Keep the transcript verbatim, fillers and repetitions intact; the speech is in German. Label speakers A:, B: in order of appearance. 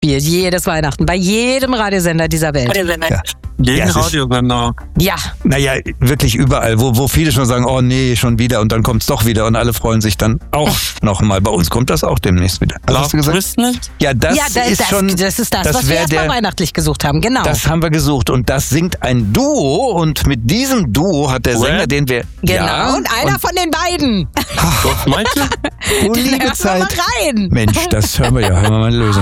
A: spielt. Jedes Weihnachten. Bei jedem Radiosender dieser Welt.
B: Radiosender.
C: Ja.
B: Jeden
C: Ja, es ist-
B: Radiosender.
A: Ja.
C: Naja, wirklich überall, wo, wo viele schon sagen, oh nee, schon wieder und dann kommt's doch wieder und alle freuen sich dann auch nochmal. Bei uns kommt das auch demnächst wieder. Was hast du
B: Love
C: gesagt?
B: Christmas?
C: Ja, das
A: ja, da,
C: ist
A: das,
C: schon,
A: das ist das,
C: das
A: was wir
C: wär
A: erstmal
C: der-
A: weihnachtlich gesucht haben. Genau.
C: das haben wir gesucht und das singt ein Duo und mit diesem Duo hat der
B: Well?
C: Sänger, den wir...
A: genau.
C: Ja,
A: und einer von den beiden.
B: Was meinst du?
C: oh, liebe
A: Hör mal
C: Zeit.
A: rein.
C: Mensch, das hören wir ja, hören wir mal eine Lösung.